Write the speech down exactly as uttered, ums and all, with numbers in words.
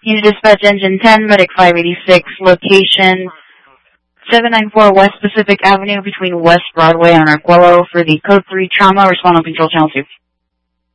Unit Dispatch Engine ten, Medic five eighty-six, location seven ninety-four West Pacific Avenue between West Broadway and Arquello for the Code three Trauma. Respond on Control Channel two.